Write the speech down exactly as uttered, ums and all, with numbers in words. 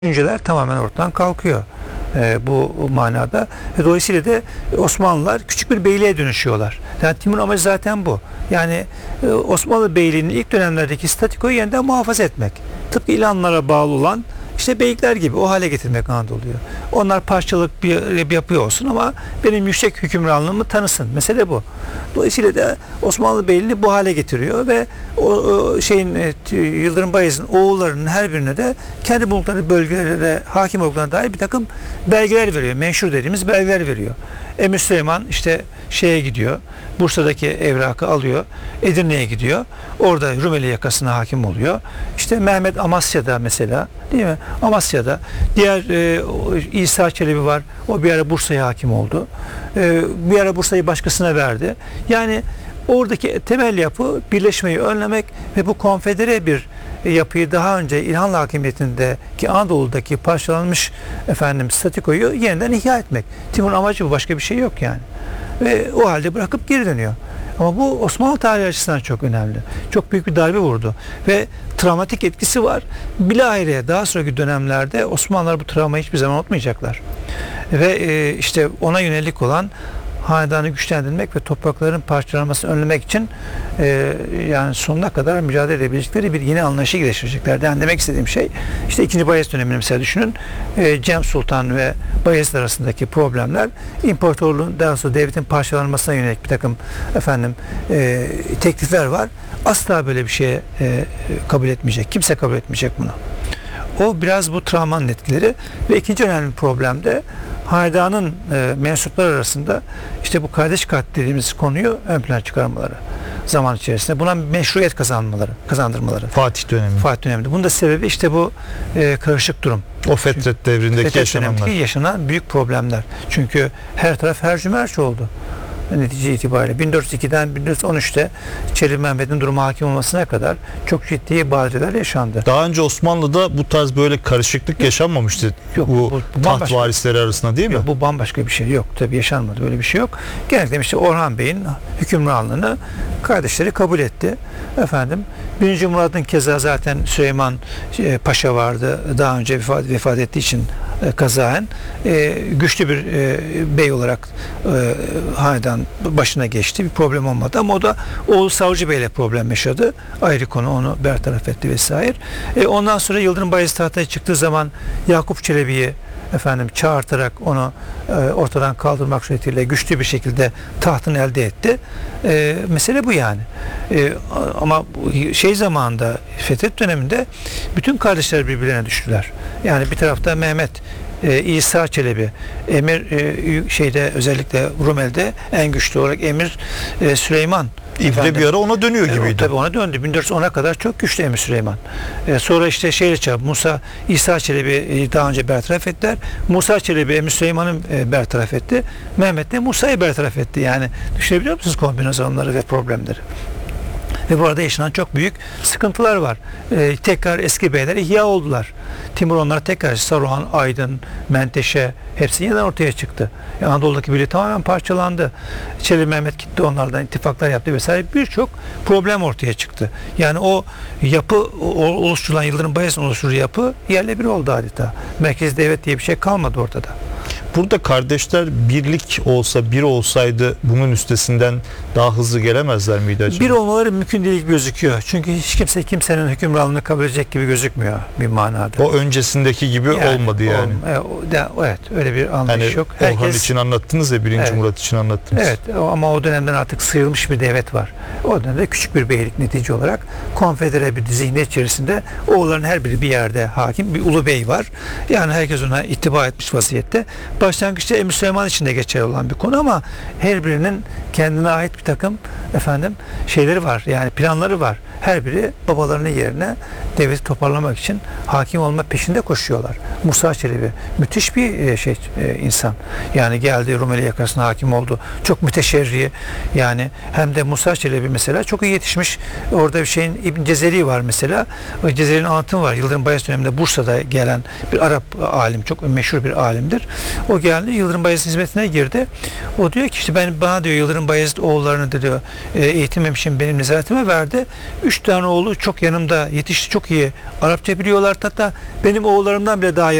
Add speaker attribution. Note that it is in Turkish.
Speaker 1: Düşünceler tamamen ortadan kalkıyor e, bu manada. E, dolayısıyla da Osmanlılar küçük bir beyliğe dönüşüyorlar. Yani Timur'un amacı zaten bu. Yani e, Osmanlı Beyliği'nin ilk dönemlerdeki statikoyu yeniden muhafaza etmek. Tıpkı ilanlara bağlı olan işte beylikler gibi o hale getirmek Anadolu'yu. Onlar parçalık bir, bir yapı olsun ama benim yüksek hükümranlığımı tanısın. Mesele bu. Dolayısıyla da Osmanlı Beyliğini bu hale getiriyor ve o, o şeyin e, Yıldırım Bayezid'in oğullarının her birine de kendi bulundukları bölgelere hakim olduklarına dair bir takım belgeler veriyor. Menşur dediğimiz belgeler veriyor. Emir Süleyman işte şeye gidiyor. Bursa'daki evrakı alıyor. Edirne'ye gidiyor. Orada Rumeli yakasına hakim oluyor. İşte Mehmet Amasya'da mesela, değil mi? Amasya'da. Diğer e, İsa Çelebi var. O bir ara Bursa'ya hakim oldu. E, bir ara Bursa'yı başkasına verdi. Yani oradaki temel yapı birleşmeyi önlemek ve bu konfedere bir yapıyı daha önce İlhanlı hakimiyetindeki Anadolu'daki parçalanmış efendim statikoyu yeniden ihya etmek. Timur'un amacı bu, başka bir şey yok yani. Ve o halde bırakıp geri dönüyor. Ama bu Osmanlı tarihi açısından çok önemli. Çok büyük bir darbe vurdu. Ve travmatik etkisi var. Bilahare daha sonraki dönemlerde Osmanlılar bu travmayı hiçbir zaman unutmayacaklar. Ve e, işte ona yönelik olan hanedanı güçlendirmek ve toprakların parçalanmasını önlemek için e, yani sonuna kadar mücadele edebilecekleri bir yeni anlayışa geliştirecekler. Yani demek istediğim şey, işte ikinci Bayezid dönemini mesela düşünün. E, Cem Sultan ve Bayezid arasındaki problemler imparatorluğun, daha sonra devletin parçalanmasına yönelik bir takım efendim e, teklifler var. Asla böyle bir şeye e, kabul etmeyecek. Kimse kabul etmeyecek bunu. O biraz bu travmanın etkileri ve ikinci önemli problem de hanedanın e, mensupları arasında işte bu kardeş katli dediğimiz konuyu ön plana çıkarmaları zaman içerisinde. Buna meşruiyet kazanmaları, kazandırmaları.
Speaker 2: Fatih dönemi.
Speaker 1: Fatih döneminde. Bunun da sebebi işte bu e, karışık durum.
Speaker 2: O Fetret devrindeki
Speaker 1: Fetret
Speaker 2: yaşananlar.
Speaker 1: dönemindeki yaşanan büyük problemler. Çünkü her taraf hercümerç oldu. Netice itibariyle bin dört yüz ikiden bin dört yüz on üçte Çelebi Mehmet'in duruma hakim olmasına kadar çok ciddi badireler yaşandı.
Speaker 2: Daha önce Osmanlı'da bu tarz böyle karışıklık yok, yaşanmamıştı.
Speaker 1: Yok,
Speaker 2: bu,
Speaker 1: bu, bu
Speaker 2: taht varisleri arasında, değil mi?
Speaker 1: Yok, bu bambaşka bir şey. Yok, tabii yaşanmadı. Böyle bir şey yok. Genellikle işte Orhan Bey'in hükümranlığını kardeşleri kabul etti. Efendim birinci. Murad'ın keza zaten Süleyman e, Paşa vardı. Daha önce vefat, vefat ettiği için e, kazaen e, güçlü bir e, bey olarak e, hanedan başına geçti. Bir problem olmadı ama o da oğlu Savcı Bey'le problem yaşadı. Ayrı konu, onu bertaraf etti vesaire. E, ondan sonra Yıldırım Bayezid tahtaya çıktığı zaman Yakup Çelebi'yi efendim çağırtarak onu e, ortadan kaldırmak suretiyle güçlü bir şekilde tahtını elde etti. E, mesele bu yani. E, ama şey zamanında, Fetret döneminde bütün kardeşler birbirlerine düştüler. Yani bir tarafta Mehmet e, İsa Çelebi, Emir e, şeyde özellikle Rumeli'de en güçlü olarak Emir e, Süleyman.
Speaker 2: İbre bir ara ona dönüyor gibiydi.
Speaker 1: E, tabii ona döndü. bin dört yüz ona kadar çok güçlü Emir Süleyman. E, sonra işte şeyle çarptı. Musa, İsa Çelebi e, daha önce bertaraf ettiler. Musa Çelebi Emir Süleyman'ı e, bertaraf etti. Mehmet de Musa'yı bertaraf etti. Yani düşünebiliyor musunuz kombinasyonları ve problemleri? Ve bu arada yaşanan çok büyük sıkıntılar var. Ee, tekrar eski beyler ihya oldular. Timur onlara tekrar Saruhan, Aydın, Menteşe hepsi yeniden ortaya çıktı. Yani Anadolu'daki birliği tamamen parçalandı. Çelebi Mehmet gitti, onlardan ittifaklar yaptı vesaire. Birçok problem ortaya çıktı. Yani o yapı oluşturulan, Yıldırım Bayezid'in oluşturduğu yapı yerle bir oldu adeta. Merkezi devlet diye bir şey kalmadı ortada.
Speaker 2: Burada kardeşler birlik olsa, bir olsaydı bunun üstesinden daha hızlı gelemezler miydi acaba?
Speaker 1: Bir olmaları mümkün değil gözüküyor. Çünkü hiç kimse kimsenin hükümranlığını kabul edecek gibi gözükmüyor bir manada.
Speaker 2: O öncesindeki gibi
Speaker 1: yani,
Speaker 2: olmadı yani.
Speaker 1: O, evet, öyle bir anlayış
Speaker 2: hani
Speaker 1: yok.
Speaker 2: Orhan
Speaker 1: Herkes
Speaker 2: için anlattınız ya, birinci.
Speaker 1: Evet.
Speaker 2: Murat için anlattınız.
Speaker 1: Evet, ama o dönemden artık sıyrılmış bir devlet var. O dönemde küçük bir beylik netice olarak konfedere bir zihniyet içerisinde oğulların her biri bir yerde hakim, bir ulu bey var. Yani herkes ona ittiba etmiş vaziyette. Başlangıçta Emir Süleyman için de geçerli olan bir konu ama her birinin kendine ait bir takım efendim şeyleri var. Yani planları var. Her biri babalarının yerine devleti toparlamak için hakim olma peşinde koşuyorlar. Musa Çelebi müthiş bir şey insan. Yani geldi Rumeli yakasına hakim oldu. Çok müteşerri. Yani hem de Musa Çelebi mesela çok iyi yetişmiş. Orada bir şeyin İbn Cezeri var mesela. O Cezeri'nin anlatımı var. Yıldırım Bayezid döneminde Bursa'da gelen bir Arap alim, çok meşhur bir alimdir. O geldi Yıldırım Bayezid hizmetine girdi. O diyor ki işte ben bana diyor Yıldırım Bayezid oğullarını diyor eğitimim için benim nezaretime verdi. Üç tane oğlu çok yanımda yetişti, çok iyi Arapça biliyorlar. Hatta benim oğullarımdan bile daha